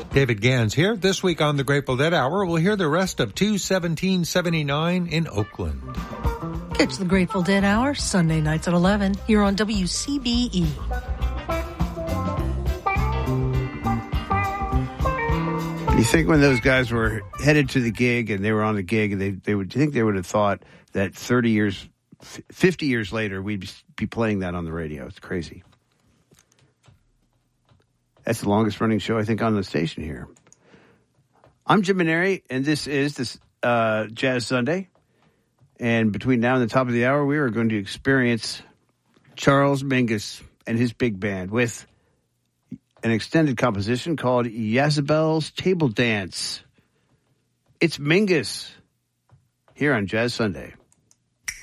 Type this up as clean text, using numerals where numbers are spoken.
David Gans here. This week on the Grateful Dead Hour, we'll hear the rest of 21779 in Oakland. It's the Grateful Dead Hour, Sunday nights at 11, here on WCBE. You think when those guys were headed to the gig and they were on the gig, and they would have thought that 50 years later, we'd be playing that on the radio. It's crazy. That's the longest running show, I think, on the station here. I'm Jim Maneri, and this is Jazz Sunday. And between now and the top of the hour, we are going to experience Charles Mingus and his big band with an extended composition called Yazbel's Table Dance. It's Mingus here on Jazz Sunday.